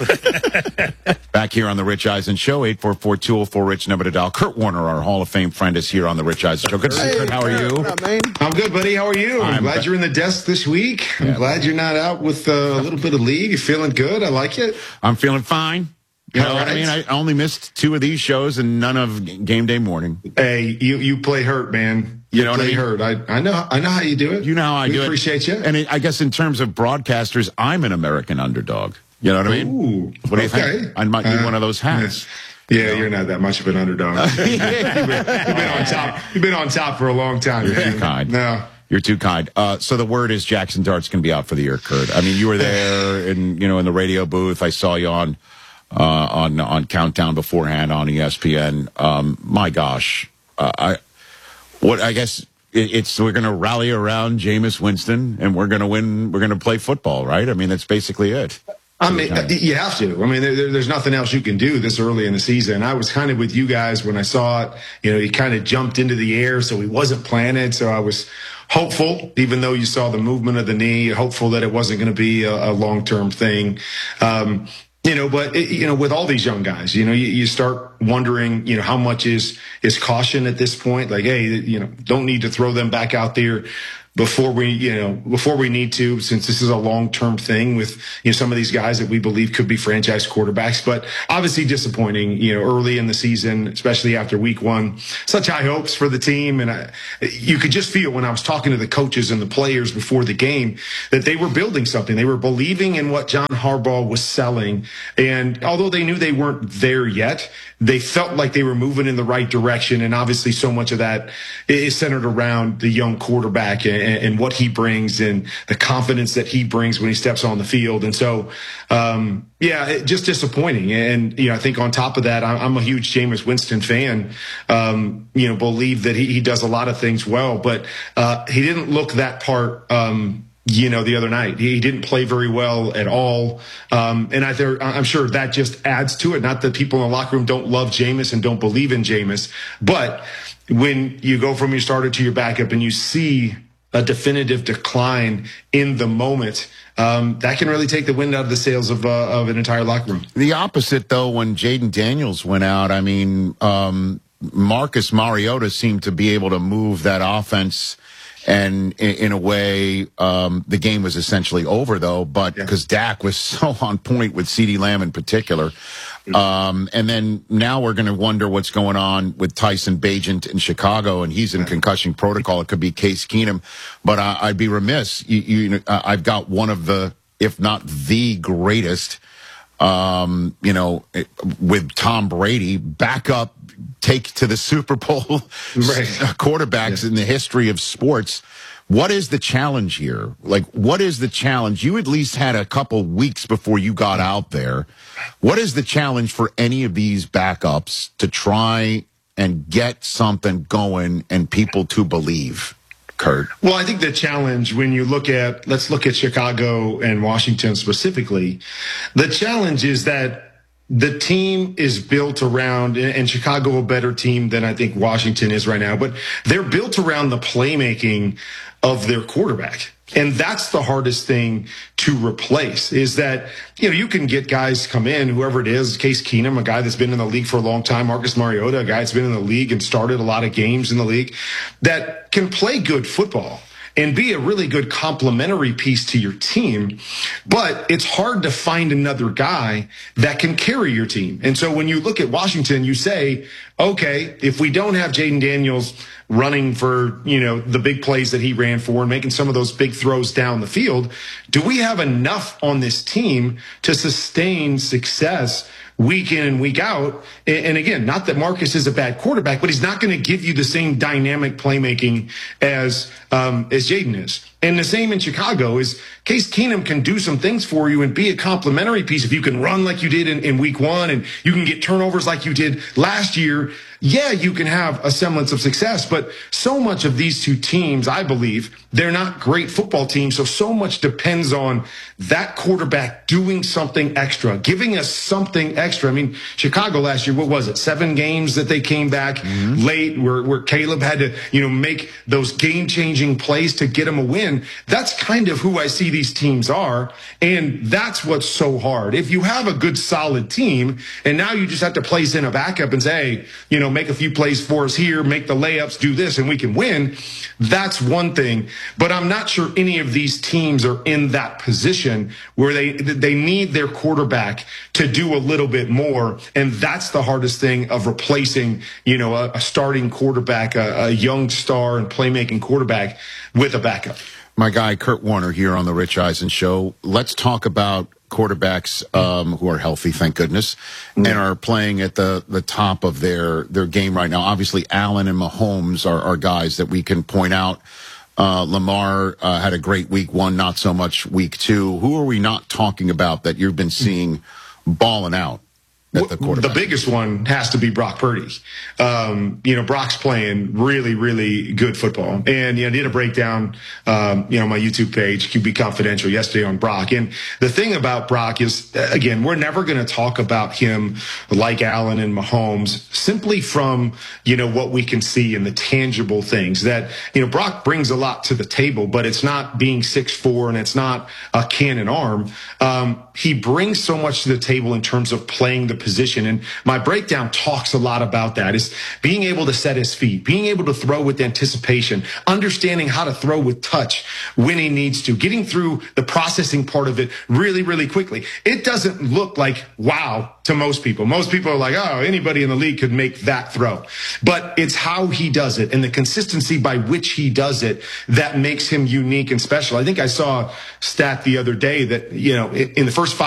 Back here on the Rich Eisen Show, 844-204-RICH, number to dial. Kurt Warner, our Hall of Fame friend, is here on the Rich Eisen Show. Good to see you, Kurt. How are you? What up, man? I'm good, buddy. How are you? I'm glad you're in the desk this week. I'm glad you're not out with a little bit of league. You're feeling good. I like it. I'm feeling fine. You know what I mean? I only missed 2 of these shows and none of Game Day Morning. Hey, you play hurt, man. You know what I mean? Hurt. I know how you do it. You know how I do it. Appreciate you. And I guess in terms of broadcasters, I'm an American underdog. You know what I mean? Ooh, what do you think? I might need one of those hats. Yeah, you're not that much of an underdog. You've been on top. You've been on top for a long time. You're too kind. No. You're too kind. So the word is Jackson Dart's going to be out for the year, Kurt. I mean, you were there in the radio booth. I saw you on Countdown beforehand on ESPN. My gosh, I guess we're going to rally around Jameis Winston and we're going to win. We're going to play football, right? I mean, that's basically it. I mean, you have to. I mean, there's nothing else you can do this early in the season. I was kind of with you guys when I saw it. He kind of jumped into the air, so he wasn't planted. So I was hopeful, even though you saw the movement of the knee, hopeful that it wasn't going to be a long-term thing. But with all these young guys, you start wondering, how much is caution at this point? Like, hey, don't need to throw them back out there before we need to, since this is a long-term thing with, some of these guys that we believe could be franchise quarterbacks, but obviously disappointing, early in the season, especially after week 1, such high hopes for the team. And you could just feel when I was talking to the coaches and the players before the game that they were building something. They were believing in what John Harbaugh was selling. And although they knew they weren't there yet, they felt like they were moving in the right direction. And obviously so much of that is centered around the young quarterback and what he brings and the confidence that he brings when he steps on the field. And so, just disappointing. And, I think on top of that, I'm a huge Jameis Winston fan, believe that he does a lot of things well, but he didn't look that part, the other night. He didn't play very well at all. And I'm sure that just adds to it. Not that people in the locker room don't love Jameis and don't believe in Jameis, but when you go from your starter to your backup and you see a definitive decline in the moment, that can really take the wind out of the sails of an entire locker room. The opposite, though, when Jaden Daniels went out, I mean, Marcus Mariota seemed to be able to move that offense. And in a way, the game was essentially over, though, but because Dak was so on point with CeeDee Lamb in particular. And then now we're going to wonder what's going on with Tyson Bagent in Chicago, and he's in concussion protocol. It could be Case Keenum, but I'd be remiss. I've got one of the, if not the greatest, with Tom Brady, backup, take to the Super Bowl quarterbacks in the history of sports. What is the challenge here? Like, what is the challenge? You at least had a couple weeks before you got out there. What is the challenge for any of these backups to try and get something going and people to believe? Kurt? Well, I think the challenge when you let's look at Chicago and Washington specifically, the challenge is that the team is built around, and Chicago a better team than I think Washington is right now, but they're built around the playmaking of their quarterback. And that's the hardest thing to replace is that, you can get guys come in, whoever it is, Case Keenum, a guy that's been in the league for a long time, Marcus Mariota, a guy that's been in the league and started a lot of games in the league, that can play good football and be a really good complementary piece to your team. But it's hard to find another guy that can carry your team. And so when you look at Washington, you say, okay, if we don't have Jaden Daniels running for, the big plays that he ran for and making some of those big throws down the field, do we have enough on this team to sustain success week in and week out? And again, not that Marcus is a bad quarterback, but he's not going to give you the same dynamic playmaking as Jaden is. And the same in Chicago is Case Keenum can do some things for you and be a complementary piece. If you can run like you did in week 1 and you can get turnovers like you did last year, yeah, you can have a semblance of success, but so much of these two teams, I believe, they're not great football teams. So much depends on that quarterback doing something extra, giving us something extra. I mean, Chicago last year, what was it? 7 games that they came back late where Caleb had to, make those game-changing plays to get them a win. That's kind of who I see these teams are. And that's what's so hard. If you have a good, solid team, and now you just have to place in a backup and say, hey, make a few plays for us here, make the layups, do this, and we can win. That's one thing. But I'm not sure any of these teams are in that position where they need their quarterback to do a little bit more. And that's the hardest thing of replacing, a starting quarterback, a young star and playmaking quarterback with a backup. My guy, Kurt Warner, here on the Rich Eisen Show. Let's talk about quarterbacks who are healthy, thank goodness, and are playing at the top of their game right now. Obviously, Allen and Mahomes are guys that we can point out. Lamar had a great week 1, not so much week 2. Who are we not talking about that you've been seeing balling out? The biggest one has to be Brock Purdy. Brock's playing really, really good football. And, I did a breakdown, my YouTube page, QB Confidential, yesterday on Brock. And the thing about Brock is, again, we're never going to talk about him like Allen and Mahomes simply from, what we can see in the tangible things that, Brock brings a lot to the table, but it's not being 6'4" and it's not a cannon arm. He brings so much to the table in terms of playing the position. And my breakdown talks a lot about that, is being able to set his feet, being able to throw with anticipation, understanding how to throw with touch when he needs to, getting through the processing part of it really, really quickly. It doesn't look like wow to most people. Most people are like, oh, anybody in the league could make that throw. But it's how he does it and the consistency by which he does it that makes him unique and special. I think I saw a stat the other day that, in the first 5